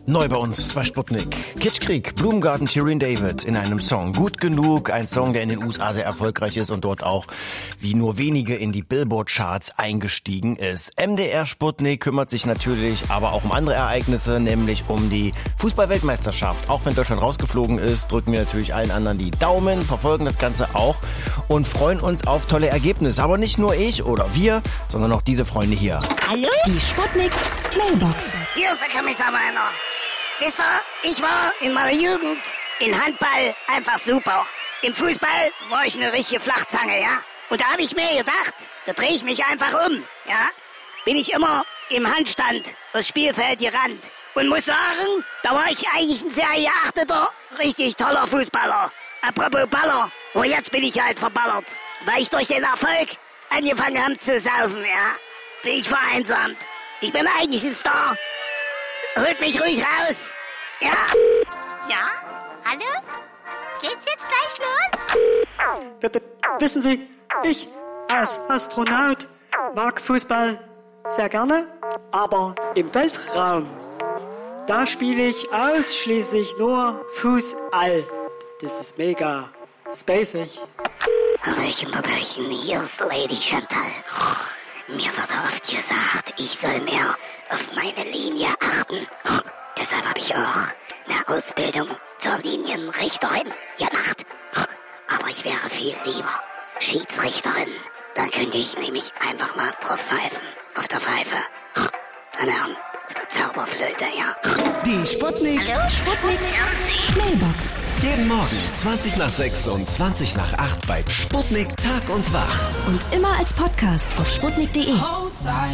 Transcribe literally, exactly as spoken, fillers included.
Neu bei uns bei Sputnik. Kitschkrieg, Blumengarten, Shirin David in einem Song. Gut genug, ein Song, der in den U S A sehr erfolgreich ist und dort auch wie nur wenige in die Billboard-Charts eingestiegen ist. M D R Sputnik kümmert sich natürlich aber auch um andere Ereignisse, nämlich um die Fußball-Weltmeisterschaft. Auch wenn Deutschland rausgeflogen ist, drücken wir natürlich allen anderen die Daumen, verfolgen das Ganze auch und freuen uns auf tolle Ergebnisse. Aber nicht nur ich oder wir, sondern auch diese Freunde hier. Hallo? Die Sputnik Mailbox. Hier ist der Kommissar Meiner. Wisst ihr, ich war in meiner Jugend in Handball einfach super. Im Fußball war ich eine richtige Flachzange, ja. Und da habe ich mir gedacht, da drehe ich mich einfach um, ja. Bin ich immer im Handstand aufs Spielfeld gerannt. Und muss sagen, da war ich eigentlich ein sehr geachteter, richtig toller Fußballer. Apropos Baller, und jetzt bin ich halt verballert. Weil ich durch den Erfolg angefangen habe zu saufen, ja. Bin ich vereinsamt. Ich bin eigentlich ein Star. Holt mich ruhig raus. Ja. Ja? Hallo? Geht's jetzt gleich los? Wissen Sie, ich als Astronaut mag Fußball sehr gerne, aber im Weltraum, da spiele ich ausschließlich nur Fußball. Das ist mega spacig. Hallöchen, Baböchen, hier ist Lady Chantal. Mir wird oft gesagt, ich soll mehr auf meine Linie achten. Deshalb habe ich auch eine Ausbildung zur Linienrichterin gemacht. Aber ich wäre viel lieber Schiedsrichterin. Dann könnte ich nämlich einfach mal drauf pfeifen. Auf der Pfeife. Meine Herren, auf der Zauberflöte, ja. Die Sputnik. Hallo, Sputnik Mailbox. Jeden Morgen zwanzig nach sechs und zwanzig nach acht bei Sputnik Tag und Wach. Und immer als Podcast auf sputnik punkt de.